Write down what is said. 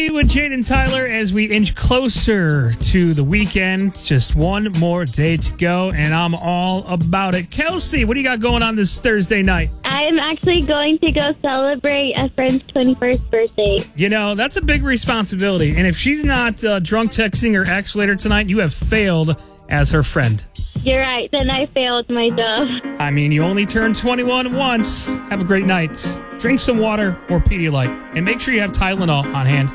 With Jaden Tyler as we inch closer to the weekend. Just one more day to go, and I'm all about it. Kelsey, what do you got going on this Thursday night? I'm actually going to go celebrate a friend's 21st birthday. You know, that's a big responsibility, and if she's not drunk texting her ex later tonight, you have failed as her friend. You're right, then I failed my job. I mean, you only turn 21 once. Have a great night. Drink some water or Pedialyte, and make sure you have Tylenol on hand.